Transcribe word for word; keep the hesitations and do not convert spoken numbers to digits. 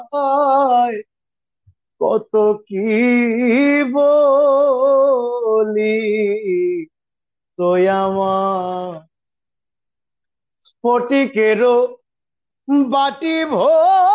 হয় কত কি বলি তুই আমার স্ফটিকেরও বাটি ভো